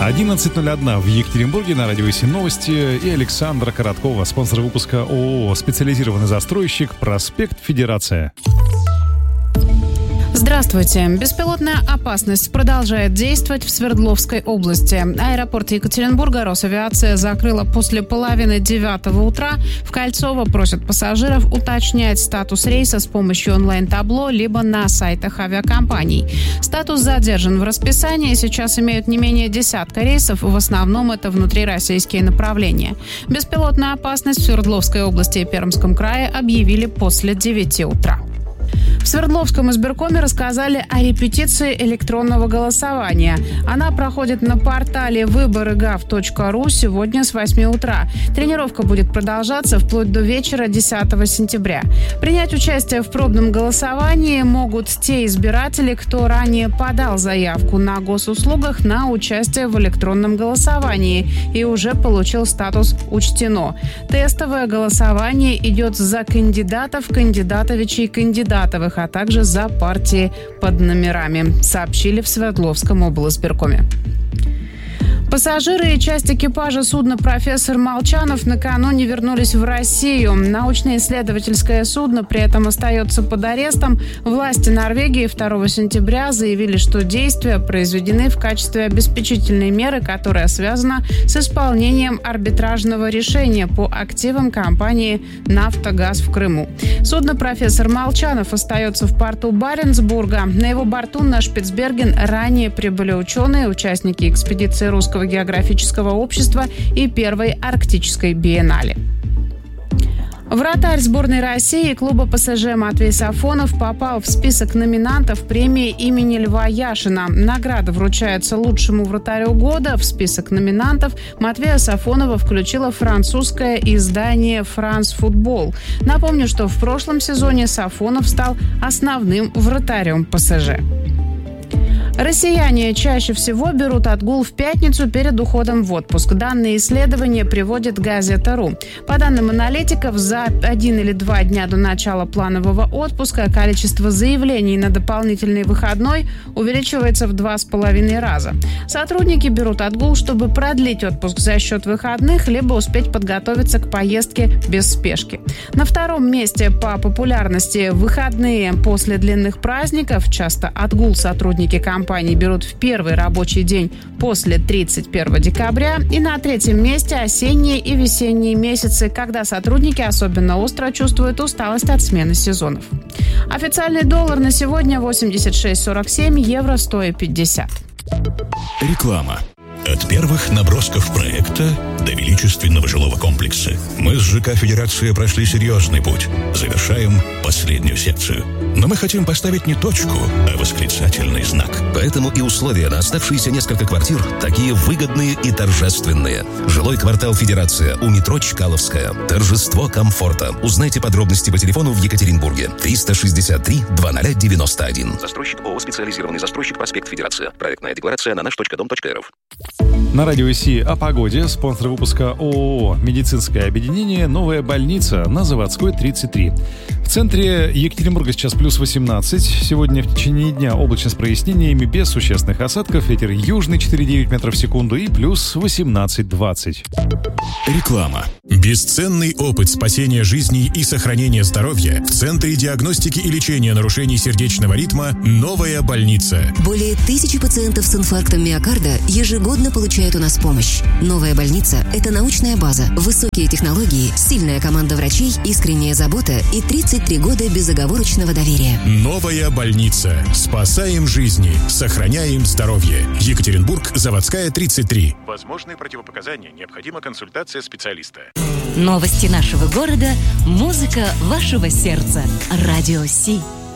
11:01 в Екатеринбурге, на радио ВС Новости, и Александра Короткова, спонсор выпуска ООО «Специализированный застройщик», проспект Федерация. Здравствуйте. Беспилотная опасность продолжает действовать в Свердловской области. Аэропорт Екатеринбурга Росавиация закрыла после 8:30 утра. В Кольцово просят пассажиров уточнять статус рейса с помощью онлайн-табло либо на сайтах авиакомпаний. Статус задержан в расписании. Сейчас имеют не менее десятка рейсов. В основном это внутрироссийские направления. Беспилотную опасность в Свердловской области и Пермском крае объявили после 9 утра. В Свердловском избиркоме рассказали о репетиции электронного голосования. Она проходит на портале выборы.gov.ру сегодня с 8 утра. Тренировка будет продолжаться вплоть до вечера 10 сентября. Принять участие в пробном голосовании могут те избиратели, кто ранее подал заявку на госуслугах на участие в электронном голосовании и уже получил статус «Учтено». Тестовое голосование идет за кандидатов, кандидатовичей, кандидатовых, а также за партии под номерами, сообщили в Свердловском облсбиркоме. Пассажиры и часть экипажа судна «Профессор Молчанов» накануне вернулись в Россию. Научно-исследовательское судно при этом остается под арестом. Власти Норвегии 2 сентября заявили, что действия произведены в качестве обеспечительной меры, которая связана с исполнением арбитражного решения по активам компании «Нафтогаз» в Крыму. Судно «Профессор Молчанов» остается в порту Баренцбурга. На его борту на Шпицберген ранее прибыли ученые, участники экспедиции Русского географического общества и первой арктической биеннале. Вратарь сборной России клуба ПСЖ Матвей Сафонов попал в список номинантов премии имени Льва Яшина. Награда вручается лучшему вратарю года. В список номинантов Матвея Сафонова включило французское издание «France Football». Напомню, что в прошлом сезоне Сафонов стал основным вратарем ПСЖ. Россияне чаще всего берут отгул в пятницу перед уходом в отпуск. Данные исследования приводит Газета.ру. По данным аналитиков, за 1 или 2 дня до начала планового отпуска количество заявлений на дополнительный выходной увеличивается в 2,5 раза. Сотрудники берут отгул, чтобы продлить отпуск за счет выходных, либо успеть подготовиться к поездке без спешки. На втором месте по популярности выходные после длинных праздников. Часто отгул сотрудники компании берут в первый рабочий день после 31 декабря. И на третьем месте осенние и весенние месяцы, когда сотрудники особенно остро чувствуют усталость от смены сезонов. Официальный доллар на сегодня 86,47, евро 150. Реклама. От первых набросков проекта до величественного жилого комплекса мы с ЖК «Федерация» прошли серьезный путь. Завершаем последнюю секцию. Но мы хотим поставить не точку, а восклицательный знак. Поэтому и условия на оставшиеся несколько квартир такие выгодные и торжественные. Жилой квартал «Федерация» у метро Чкаловская. Торжество комфорта. Узнайте подробности по телефону в Екатеринбурге. 363-2091. Застройщик ООО «Специализированный застройщик», проспект Федерация. Проектная декларация на наш.дом.рф. На радио СИ о погоде. Спонсор выпуска ООО «Медицинское объединение. Новая больница» на Заводской, 33. В центре Екатеринбурга сейчас плюс 18. Сегодня в течение дня облачно с прояснениями, без существенных осадков. Ветер южный 4,9 метров в секунду и плюс 18-20. Реклама. Бесценный опыт спасения жизней и сохранения здоровья в Центре диагностики и лечения нарушений сердечного ритма «Новая больница». Более 1000 пациентов с инфарктом миокарда ежегодно получают у нас помощь. «Новая больница» — это научная база, высокие технологии, сильная команда врачей, искренняя забота и 33 года безоговорочного доверия. «Новая больница». Спасаем жизни, сохраняем здоровье. Екатеринбург, Заводская, 33. Возможные противопоказания. Необходима консультация специалиста. Новости нашего города, музыка вашего сердца. Радио Си.